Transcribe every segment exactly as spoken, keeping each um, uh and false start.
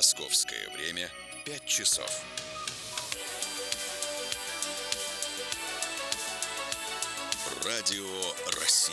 Московское время пять часов. Радио России.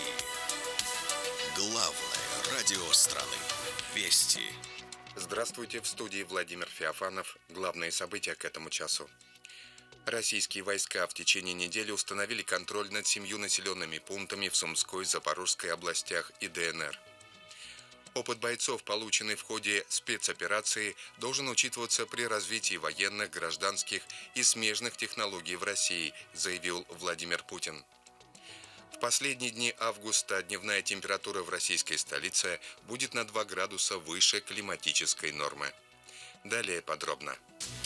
Главное радио страны. Вести. Здравствуйте, в студии Владимир Феофанов. Главные события к этому часу. Российские войска в течение недели установили контроль над семью населенными пунктами в Сумской, Запорожской областях и ДНР. Опыт бойцов, полученный в ходе спецоперации, должен учитываться при развитии военных, гражданских и смежных технологий в России, заявил Владимир Путин. В последние дни августа дневная температура в российской столице будет на два градуса выше климатической нормы. Далее подробно.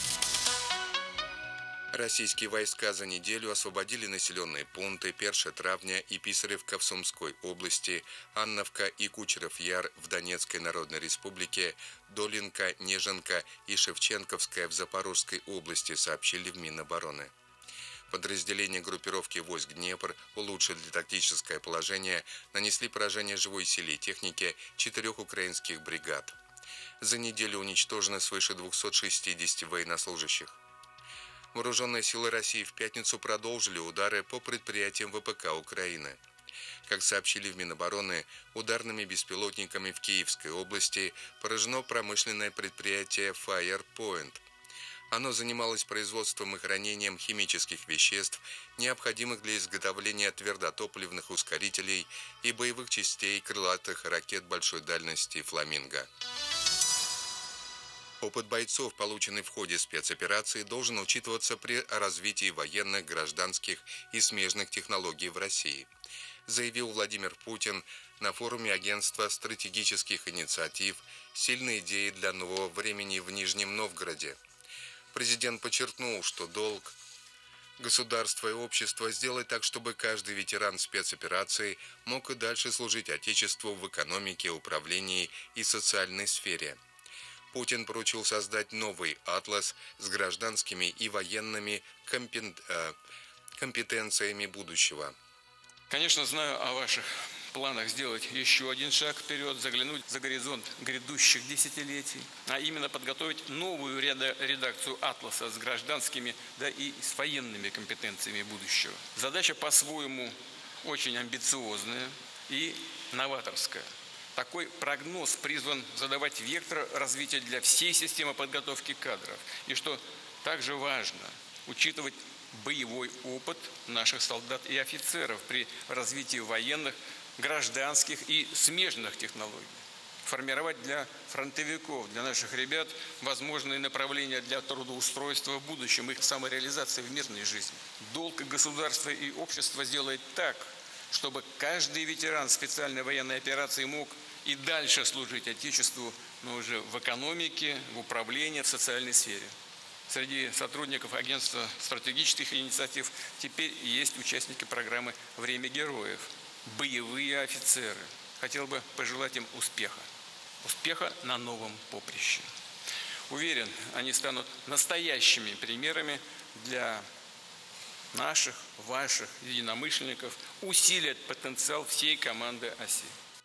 Российские войска за неделю освободили населенные пункты Перша-Травня и Писаревка в Сумской области, Анновка и Кучеров-Яр в Донецкой Народной Республике, Долинка, Неженка и Шевченковская в Запорожской области, сообщили в Минобороны. Подразделения группировки войск Днепр улучшили тактическое положение, нанесли поражение живой силе и технике четырех украинских бригад. За неделю уничтожено свыше двухсот шестидесяти военнослужащих. Вооруженные силы России в пятницу продолжили удары по предприятиям ВПК Украины. Как сообщили в Минобороны, ударными беспилотниками в Киевской области поражено промышленное предприятие Firepoint. Оно занималось производством и хранением химических веществ, необходимых для изготовления твердотопливных ускорителей и боевых частей крылатых ракет большой дальности «Фламинго». Опыт бойцов, полученный в ходе спецоперации, должен учитываться при развитии военных, гражданских и смежных технологий в России, заявил Владимир Путин на форуме Агентства стратегических инициатив «Сильные идеи для нового времени» в Нижнем Новгороде. Президент подчеркнул, что долг государства и общества сделать так, чтобы каждый ветеран спецоперации мог и дальше служить Отечеству в экономике, управлении и социальной сфере. Путин поручил создать новый атлас с гражданскими и военными компетенциями будущего. Конечно, знаю о ваших планах сделать еще один шаг вперед, заглянуть за горизонт грядущих десятилетий, а именно подготовить новую редакцию атласа с гражданскими, да и с военными компетенциями будущего. Задача по-своему очень амбициозная и новаторская. Такой прогноз призван задавать вектор развития для всей системы подготовки кадров. И что также важно, учитывать боевой опыт наших солдат и офицеров при развитии военных, гражданских и смежных технологий. Формировать для фронтовиков, для наших ребят возможные направления для трудоустройства в будущем, их самореализации в мирной жизни. Долг государства и общества сделать так, чтобы каждый ветеран специальной военной операции мог и дальше служить Отечеству, но уже в экономике, в управлении, в социальной сфере. Среди сотрудников Агентства стратегических инициатив теперь есть участники программы «Время героев», боевые офицеры. Хотел бы пожелать им успеха. Успеха на новом поприще. Уверен, они станут настоящими примерами для наших, ваших единомышленников, усилят потенциал всей команды «Оси».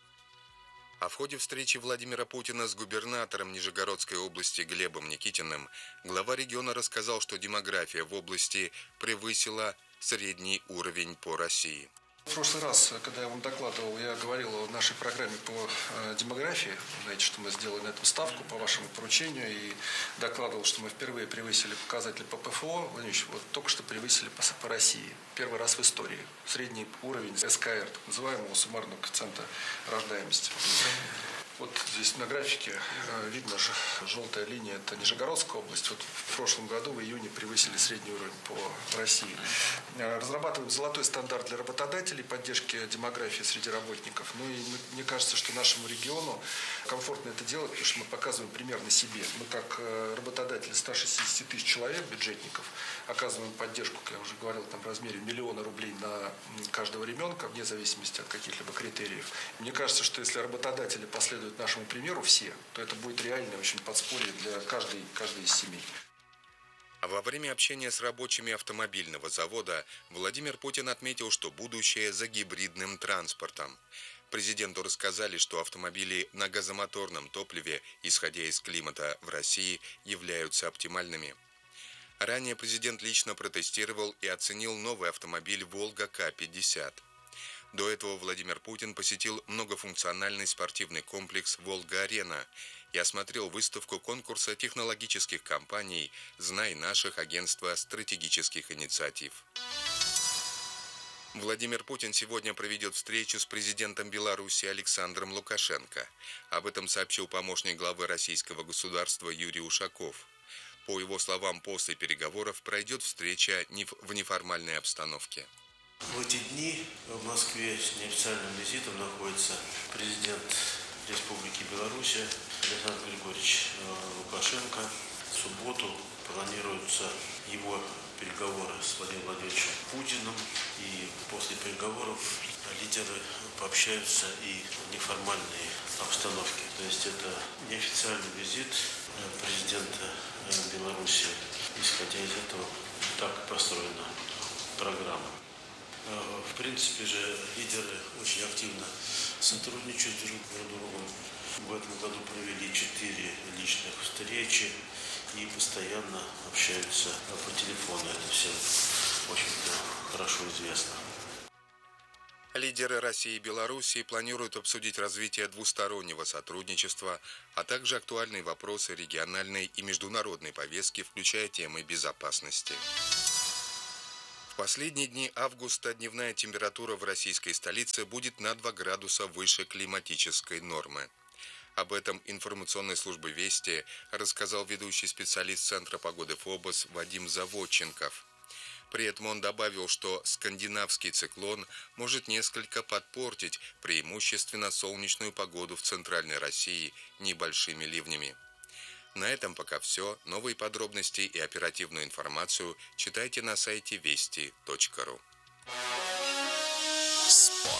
А в ходе встречи Владимира Путина с губернатором Нижегородской области Глебом Никитиным глава региона рассказал, что демография в области превысила средний уровень по России. В прошлый раз, когда я вам докладывал, я говорил о нашей программе по демографии. Знаете, что мы сделали на этом ставку по вашему поручению и докладывал, что мы впервые превысили показатели по ПФО. Владимирович, вот только что превысили по, по России. Первый раз в истории. Средний уровень СКР, так называемого суммарного коэффициента рождаемости. Вот здесь на графике видно же, желтая линия – это Нижегородская область. Вот в прошлом году в июне превысили средний уровень по России. Разрабатываем золотой стандарт для работодателей, поддержки демографии среди работников. Ну и мне кажется, что нашему региону комфортно это делать, потому что мы показываем пример на себе. Мы как работодатели ста шестидесяти тысяч человек, бюджетников, оказываем поддержку, как я уже говорил, там, в размере миллиона рублей на каждого ребенка, вне зависимости от каких-либо критериев. Мне кажется, что если работодатели последуют нашему примеру все, то это будет реальное очень подспорье для каждой, каждой из семей. А во время общения с рабочими автомобильного завода Владимир Путин отметил, что будущее за гибридным транспортом. Президенту рассказали, что автомобили на газомоторном топливе, исходя из климата в России, являются оптимальными. Ранее президент лично протестировал и оценил новый автомобиль «Волга К пятьдесят». До этого Владимир Путин посетил многофункциональный спортивный комплекс «Волга-Арена» и осмотрел выставку конкурса технологических компаний «Знай наших» агентства стратегических инициатив. Владимир Путин сегодня проведет встречу с президентом Беларуси Александром Лукашенко. Об этом сообщил помощник главы российского государства Юрий Ушаков. По его словам, после переговоров пройдет встреча в неформальной обстановке. В эти дни в Москве с неофициальным визитом находится президент Республики Беларусь Александр Григорьевич Лукашенко. В субботу планируются его переговоры с Владимиром Владимировичем Путиным. И после переговоров лидеры пообщаются и в неформальной обстановке. То есть это неофициальный визит президента Беларуси. Исходя из этого, так построена программа. В принципе же лидеры очень активно сотрудничают друг с другом. В этом году провели четыре личных встречи и постоянно общаются по телефону. Это всем очень хорошо известно. Лидеры России и Белоруссии планируют обсудить развитие двустороннего сотрудничества, а также актуальные вопросы региональной и международной повестки, включая темы безопасности. В последние дни августа дневная температура в российской столице будет на два градуса выше климатической нормы. Об этом информационной службе «Вести» рассказал ведущий специалист Центра погоды ФОБОС Вадим Заводченков. При этом он добавил, что скандинавский циклон может несколько подпортить преимущественно солнечную погоду в центральной России небольшими ливнями. На этом пока все. Новые подробности и оперативную информацию читайте на сайте вести точка ру. Спорт.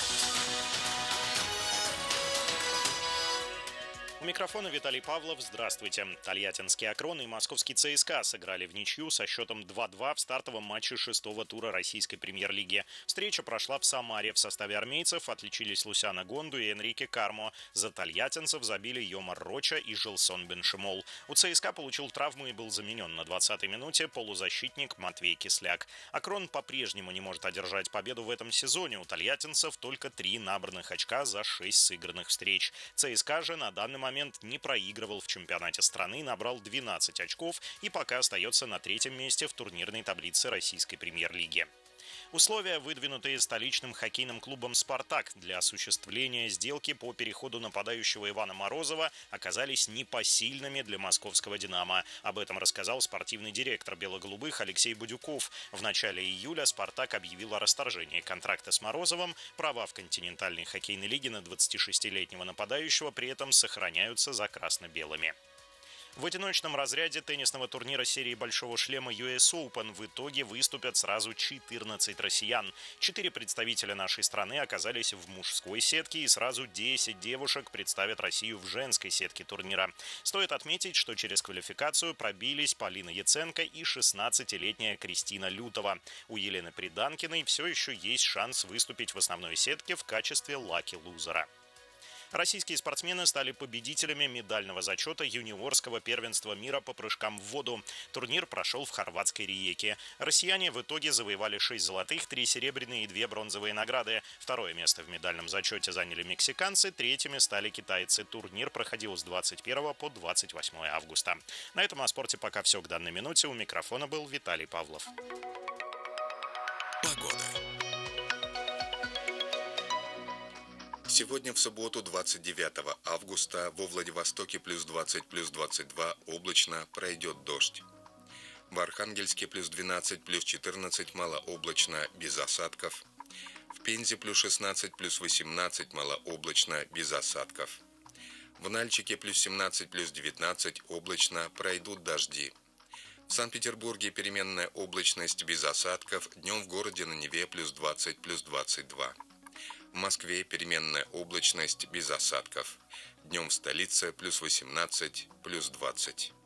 У микрофона Виталий Павлов. Здравствуйте. Тольяттинский «Акрон» и московский ЦСКА сыграли в ничью со счетом два-два в стартовом матче шестого тура российской премьер-лиги. Встреча прошла в Самаре. В составе армейцев отличились Лусяна Гонду и Энрике Кармо. За тольяттинцев забили Йомар Роча и Жилсон Беншимол. У ЦСКА получил травму и был заменен на двадцатой минуте полузащитник Матвей Кисляк. «Акрон» по-прежнему не может одержать победу в этом сезоне. У тольяттинцев только три набранных очка за шесть сыгранных встреч. ЦСКА же на данный момент не проигрывал в чемпионате страны, набрал двенадцать очков и пока остается на третьем месте в турнирной таблице российской премьер-лиги. Условия, выдвинутые столичным хоккейным клубом «Спартак» для осуществления сделки по переходу нападающего Ивана Морозова, оказались непосильными для московского «Динамо». Об этом рассказал спортивный директор бело-голубых Алексей Будюков. В начале июля «Спартак» объявил о расторжении контракта с Морозовым. Права в континентальной хоккейной лиге на двадцатишестилетнего нападающего при этом сохраняются за красно-белыми. В одиночном разряде теннисного турнира серии «Большого шлема» ю эс Open в итоге выступят сразу четырнадцать россиян. Четыре представителя нашей страны оказались в мужской сетке, и сразу десять девушек представят Россию в женской сетке турнира. Стоит отметить, что через квалификацию пробились Полина Яценко и шестнадцатилетняя Кристина Лютова. У Елены Приданкиной все еще есть шанс выступить в основной сетке в качестве лаки-лузера. Российские спортсмены стали победителями медального зачета юниорского первенства мира по прыжкам в воду. Турнир прошел в хорватской Риеке. Россияне в итоге завоевали шесть золотых, три серебряные и две бронзовые награды. Второе место в медальном зачете заняли мексиканцы, третьими стали китайцы. Турнир проходил с двадцать первого по двадцать восьмое августа. На этом о спорте пока все к данной минуте. У микрофона был Виталий Павлов. Погода. Сегодня в субботу, двадцать девятого августа, во Владивостоке плюс двадцать, плюс двадцать два, облачно, пройдет дождь. В Архангельске плюс двенадцать, плюс четырнадцать, малооблачно, без осадков. В Пензе плюс шестнадцать, плюс восемнадцать, малооблачно, без осадков. В Нальчике плюс семнадцать, плюс девятнадцать, облачно, пройдут дожди. В Санкт-Петербурге переменная облачность, без осадков, днем в городе на Неве плюс двадцать, плюс двадцать два. В Москве переменная облачность без осадков. Днем в столице плюс восемнадцать, плюс двадцать.